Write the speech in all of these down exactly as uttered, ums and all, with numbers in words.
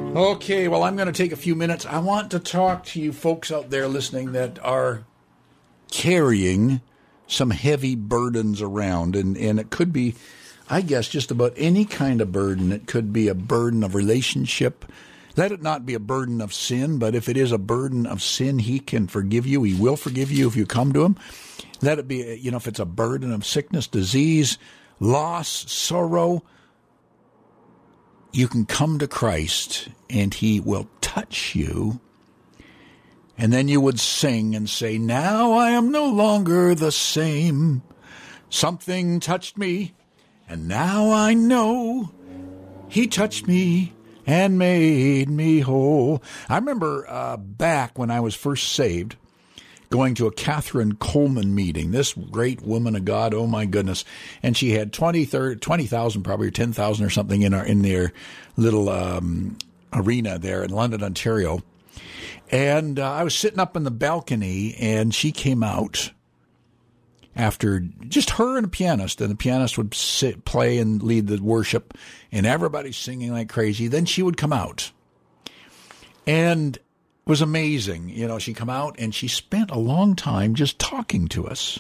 Okay, well, I'm going to take a few minutes. I want to talk to you folks out there listening that are carrying some heavy burdens around, and, and it could be, I guess, just about any kind of burden. It could be a burden of relationship. Let it not be a burden of sin, but if it is a burden of sin, he can forgive you. He will forgive you if you come to him. Let it be, you know, if it's a burden of sickness, disease, loss, sorrow, you can come to Christ and he will touch you. And then you would sing and say, now I am no longer the same. Something touched me, and now I know he touched me and made me whole. I remember uh, back when I was first saved, going to a Catherine Coleman meeting, this great woman of God, oh my goodness. And she had twenty, thirty, twenty thousand probably, or ten thousand or something in, our, in their little um, arena there in London, Ontario. And uh, I was sitting up in the balcony, and she came out after just her and a pianist, and the pianist would sit, play and lead the worship, and everybody's singing like crazy. Then she would come out. And was amazing. You know, she come out and she spent a long time just talking to us.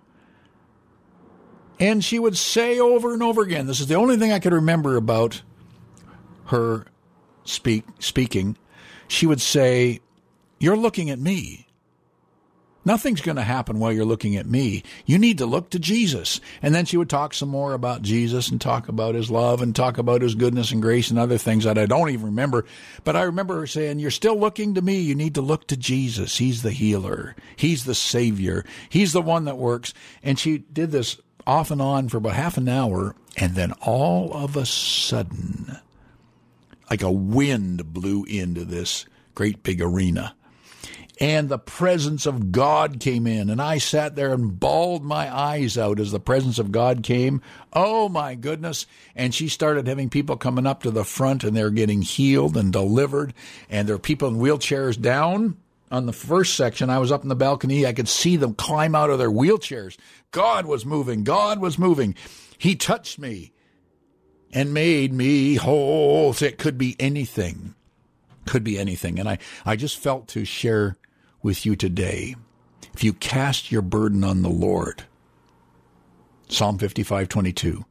And she would say over and over again, this is the only thing I could remember about her speak speaking. She would say, you're looking at me. Nothing's going to happen while you're looking at me. You need to look to Jesus. And then she would talk some more about Jesus and talk about his love and talk about his goodness and grace and other things that I don't even remember. But I remember her saying, you're still looking to me. You need to look to Jesus. He's the healer. He's the Savior. He's the one that works. And she did this off and on for about half an hour. And then all of a sudden, like a wind blew into this great big arena. And the presence of God came in, and I sat there and bawled my eyes out as the presence of God came. Oh, my goodness. And she started having people coming up to the front, and they're getting healed and delivered, and there are people in wheelchairs down. On the first section, I was up in the balcony. I could see them climb out of their wheelchairs. God was moving. God was moving. He touched me and made me whole. So it could be anything. Could be anything. And I, I just felt to share with you today. If you cast your burden on the Lord, Psalm fifty-five twenty-two,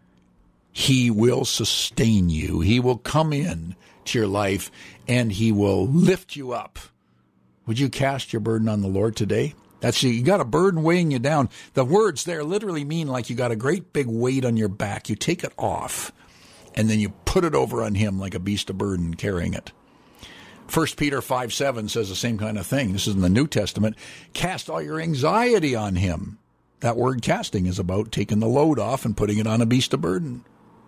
he will sustain you. He will come in to your life and he will lift you up. Would you cast your burden on the Lord today? That's you got a burden weighing you down. The words there literally mean like you got a great big weight on your back. You take it off and then you put it over on him like a beast of burden carrying it. First Peter five seven says the same kind of thing. This is in the New Testament. Cast all your anxiety on him. That word casting is about taking the load off and putting it on a beast of burden.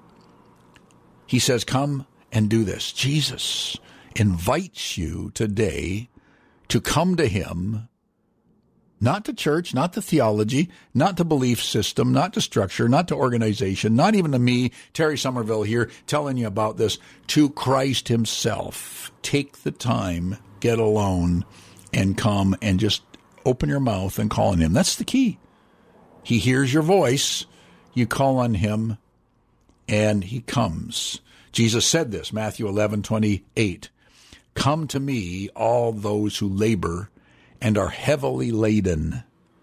He says, come and do this. Jesus invites you today to come to him, not to church, not to theology, not to belief system, not to structure, not to organization, not even to me, Terry Somerville here, telling you about this, to Christ himself. Take the time, get alone, and come and just open your mouth and call on him. That's the key. He hears your voice. You call on him, and he comes. Jesus said this, Matthew eleven twenty-eight. Come to me, all those who labor and are heavily laden,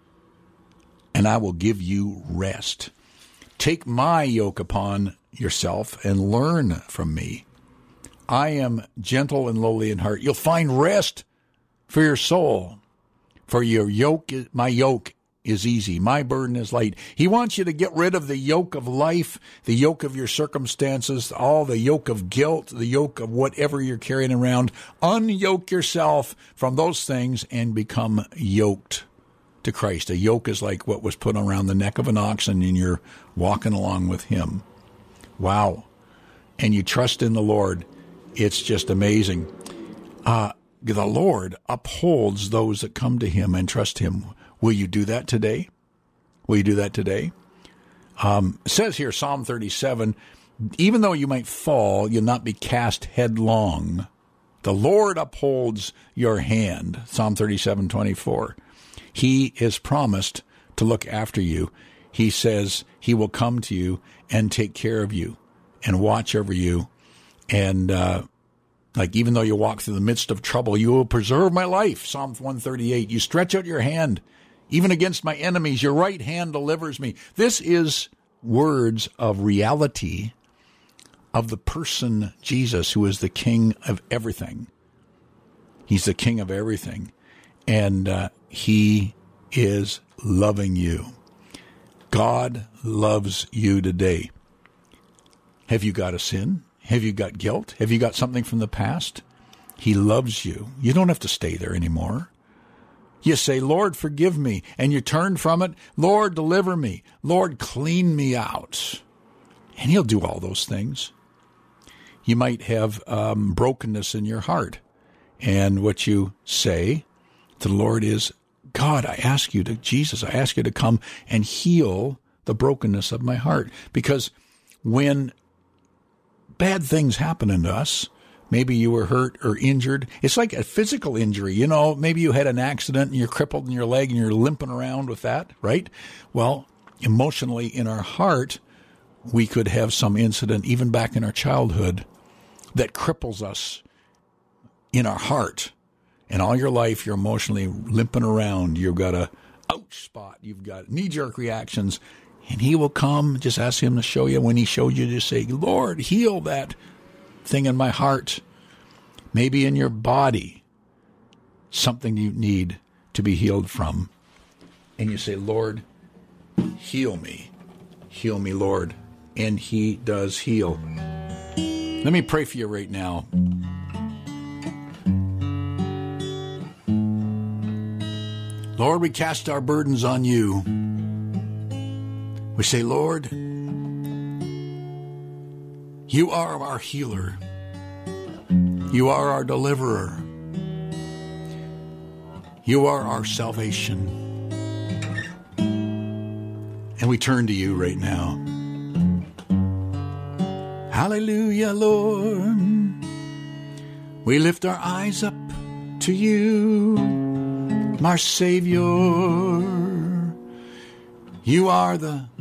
and I will give you rest. Take my yoke upon yourself and learn from me. I am gentle and lowly in heart. You'll find rest for your soul. For your yoke, my yoke is easy. My burden is light. He wants you to get rid of the yoke of life, the yoke of your circumstances, all the yoke of guilt, the yoke of whatever you're carrying around. Unyoke yourself from those things and become yoked to Christ. A yoke is like what was put around the neck of an oxen, and you're walking along with him. Wow. And you trust in the Lord. It's just amazing. Uh, the Lord upholds those that come to him and trust him. Will you do that today? Will you do that today? Um, it says here, Psalm thirty-seven, even though you might fall, you'll not be cast headlong. The Lord upholds your hand. Psalm thirty-seven twenty-four. He is promised to look after you. He says he will come to you and take care of you and watch over you. And uh, Like, even though you walk through the midst of trouble, you will preserve my life. Psalm one thirty-eight. You stretch out your hand, even against my enemies. Your right hand delivers me. This is words of reality of the person Jesus, who is the King of everything. He's the King of everything. And uh, he is loving you. God loves you today. Have you got a sin? Have you got guilt? Have you got something from the past? He loves you. You don't have to stay there anymore. You say, Lord, forgive me. And you turn from it. Lord, deliver me. Lord, clean me out. And he'll do all those things. You might have um, brokenness in your heart. And what you say to the Lord is, God, I ask you to, Jesus, I ask you to come and heal the brokenness of my heart. Because when bad things happen to us, maybe you were hurt or injured. It's like a physical injury. You know, maybe you had an accident and you're crippled in your leg and you're limping around with that, right? Well, emotionally in our heart, we could have some incident, even back in our childhood, that cripples us in our heart. And all your life, you're emotionally limping around. You've got a ouch spot. You've got knee-jerk reactions. And he will come, just ask him to show you. When he showed you, just say, Lord, heal that thing in my heart. Maybe in your body, something you need to be healed from. And you say, Lord, heal me. Heal me, Lord. And he does heal. Let me pray for you right now. Lord, we cast our burdens on you. We say, Lord, you are our healer. You are our deliverer. You are our salvation. And we turn to you right now. Hallelujah, Lord. We lift our eyes up to you, our Savior. You are the